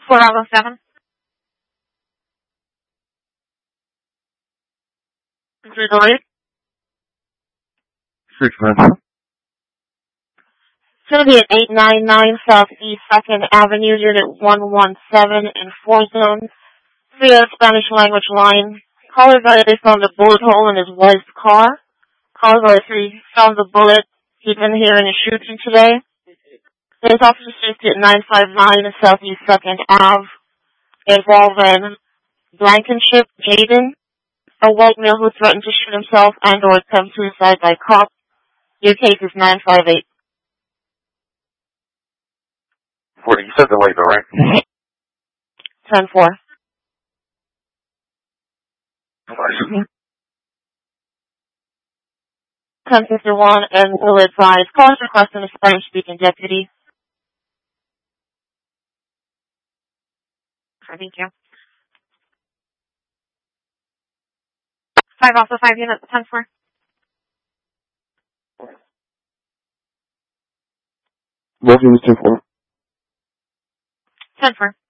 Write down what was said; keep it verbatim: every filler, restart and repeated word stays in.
four oh seven. Three delayed. Six nine. It's going to be at eight ninety-nine Southeast second Avenue, Unit one one seven in four zones. Via Spanish language line. Caller said they found a bullet hole in his wife's car. Caller said he found the bullet. He's been here in a shooting today. There's officer safety at nine five nine Southeast second Avenue involving Blankenship Jaden, a white male who threatened to shoot himself and or attempt suicide by cop. Your case is nine five eight. Forty. You said delayed, though, right? ten four. ten fifty-one and will advise. Call is requesting a Spanish-speaking deputy. Thank you. Five also five units, ten four. Both units ten four. ten four.